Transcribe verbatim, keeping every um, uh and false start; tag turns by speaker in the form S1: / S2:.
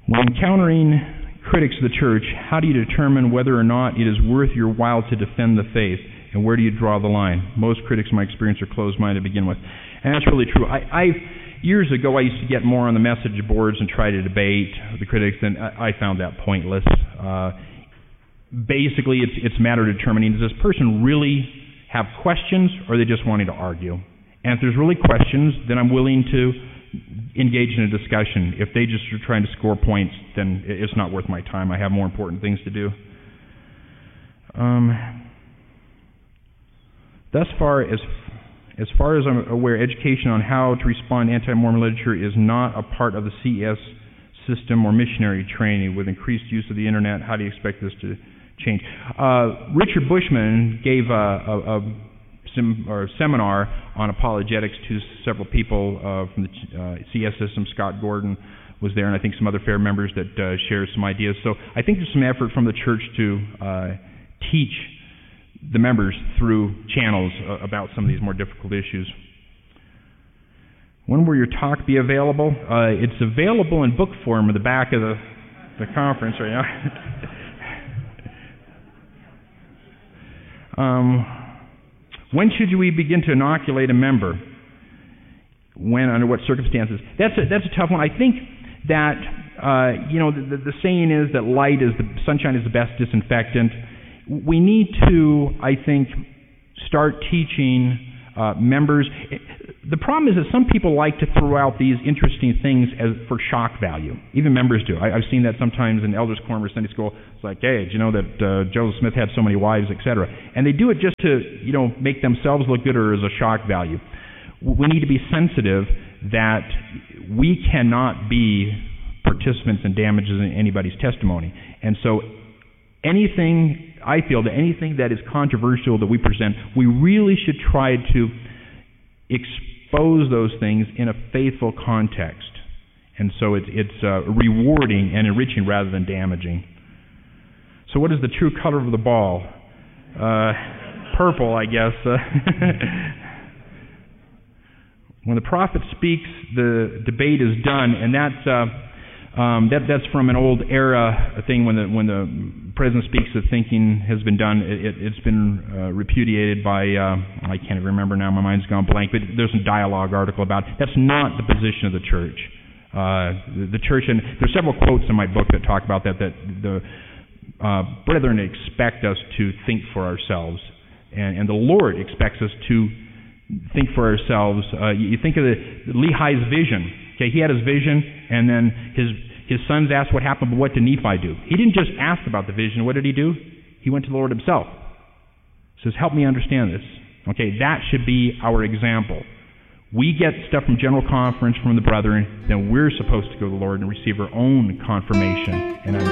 S1: When encountering critics of the church, how do you determine whether or not it is worth your while to defend the faith, and where do you draw the line? Most critics, in my experience, are closed-minded to begin with, and that's really true. I, I years ago, I used to get more on the message boards and try to debate the critics, and I, I found that pointless. Uh, basically, it's it's a matter of determining, does this person really have questions, or are they just wanting to argue? And if there's really questions, then I'm willing to engage in a discussion. If they just are trying to score points, then it's not worth my time. I have more important things to do. Um, thus far, as as far as I'm aware, education on how to respond to anti-Mormon literature is not a part of the C E S system or missionary training. With increased use of the internet, how do you expect this to change? Uh, Richard Bushman gave a, a, a Sem- or seminar on apologetics to several people uh, from the uh, C E S system. Scott Gordon was there, and I think some other fair members that uh, shared some ideas. So I think there's some effort from the church to uh, teach the members through channels uh, about some of these more difficult issues. When will your talk be available? Uh, it's available in book form at the back of the, the conference right now. um, When should we begin to inoculate a member? When, under what circumstances? That's a, that's a tough one. I think that, uh, you know, the, the saying is that light is the, sunshine is the best disinfectant. We need to, I think, start teaching uh, members. The problem is that some people like to throw out these interesting things as for shock value. Even members do. I, I've seen that sometimes in Elders' Quorum or Sunday School. It's like, hey, did you know that uh, Joseph Smith had so many wives, et cetera. And they do it just to, you know, make themselves look good or as a shock value. We need to be sensitive that we cannot be participants in damages in anybody's testimony. And so anything, I feel that anything that is controversial that we present, we really should try to expose those things in a faithful context. And so it, it's uh, rewarding and enriching rather than damaging. So what is the true color of the ball? Uh, purple, I guess. When the prophet speaks, the debate is done, and that's uh, um, that, that's from an old era thing. When the when the president speaks, the thinking has been done. It, it, it's been uh, repudiated by uh, I can't even remember now. My mind's gone blank. But there's a dialogue article about it. That's not the position of the church. Uh, the, the church, and there's several quotes in my book that talk about that. That the Uh, brethren expect us to think for ourselves, and, and the Lord expects us to think for ourselves. Uh, you, you think of the, the Lehi's vision. Okay, he had his vision, and then his his sons asked what happened, but what did Nephi do? He didn't just ask about the vision. What did he do? He went to the Lord himself. He says, help me understand this. Okay, that should be our example. We get stuff from General Conference, from the brethren, then we're supposed to go to the Lord and receive our own confirmation and understanding.